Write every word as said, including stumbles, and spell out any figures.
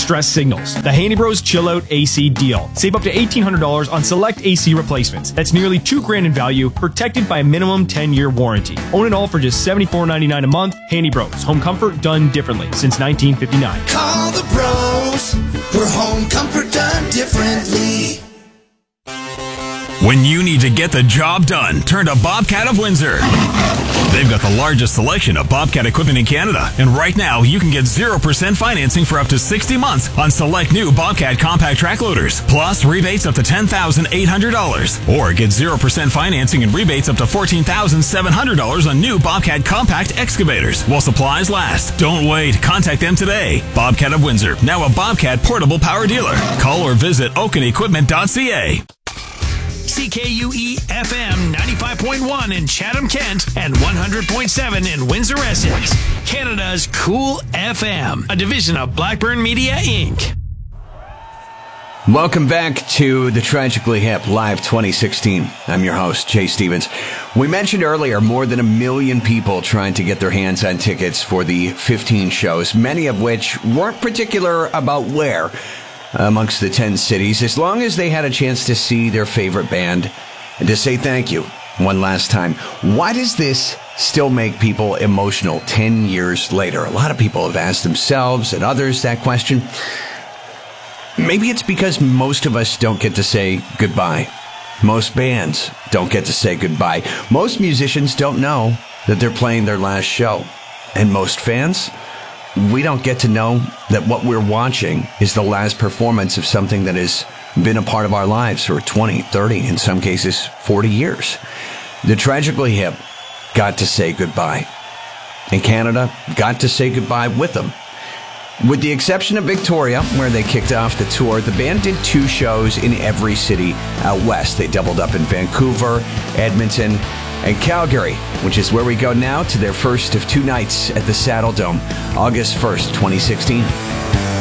stress signals. The Handy Bros Chill Out A C deal. Save up to eighteen hundred dollars on select A C replacements. That's nearly two grand in value, protected by a minimum ten-year warranty. Own it all for just seventy-four ninety-nine a month. Handy Bros. Home comfort done differently since nineteen fifty-nine. Call the pros for home comfort done differently. When you need to get the job done, turn to Bobcat of Windsor. They've got the largest selection of Bobcat equipment in Canada. And right now, you can get zero percent financing for up to sixty months on select new Bobcat compact track loaders. Plus, rebates up to ten thousand eight hundred dollars. Or get zero percent financing and rebates up to fourteen thousand seven hundred dollars on new Bobcat compact excavators while supplies last. Don't wait. Contact them today. Bobcat of Windsor, now a Bobcat portable power dealer. Call or visit oaken equipment dot c a. C K U E F M ninety-five point one in Chatham, Kent, and one hundred point seven in Windsor, Essex. Canada's Cool F M, a division of Blackburn Media, Incorporated. Welcome back to the Tragically Hip Live twenty sixteen. I'm your host, Jay Stevens. We mentioned earlier more than a million people trying to get their hands on tickets for the fifteen shows, many of which weren't particular about where amongst the ten cities, as long as they had a chance to see their favorite band and to say thank you one last time. Why does this still make people emotional ten years later? A lot of people have asked themselves and others that question. Maybe it's because most of us don't get to say goodbye. Most bands don't get to say goodbye. Most musicians don't know that they're playing their last show. And most fans, we don't get to know that what we're watching is the last performance of something that has been a part of our lives for twenty, thirty, in some cases forty years. The Tragically Hip got to say goodbye. And Canada got to say goodbye with them. With the exception of Victoria, where they kicked off the tour, the band did two shows in every city out west. They doubled up in Vancouver, Edmonton, and Calgary, which is where we go now to their first of two nights at the Saddle Dome, August first, twenty sixteen.